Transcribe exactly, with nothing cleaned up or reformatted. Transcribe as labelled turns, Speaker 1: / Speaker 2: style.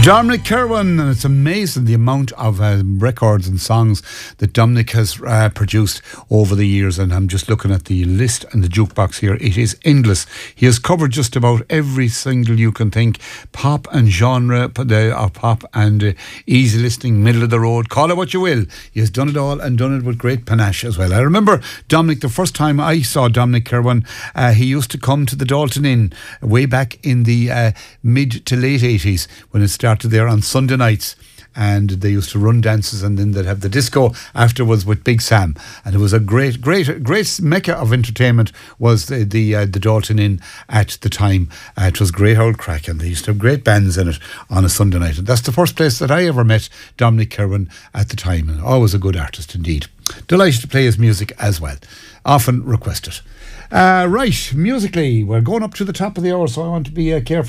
Speaker 1: Dominic Kirwan, and it's amazing the amount of uh, records and songs that Dominic has uh, produced over the years, and I'm just looking at the list and the jukebox here. It is endless. He has covered just about every single you can think, pop and genre, the uh, pop and uh, easy listening, middle of the road, call it what you will. He has done it all and done it with great panache as well. I remember Dominic, the first time I saw Dominic Kirwan, uh, he used to come to the Dalton Inn way back in the uh, mid to late eighties when it started there on Sunday nights, and they used to run dances, and then they'd have the disco afterwards with Big Sam, and it was a great great great mecca of entertainment was the the, uh, the Dalton Inn at the time. Uh, it was great old crack, and they used to have great bands in it on a Sunday night, and that's the first place that I ever met Dominic Kirwan at the time, and always a good artist indeed. Delighted to play his music as well, often requested. Uh, right, musically, we're going up to the top of the hour, so I want to be uh, careful